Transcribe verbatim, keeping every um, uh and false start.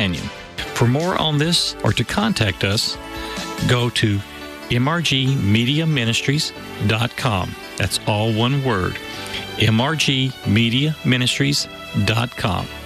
companion. For more on this or to contact us, go to m r g media ministries dot com. That's all one word, m r g media ministries dot com.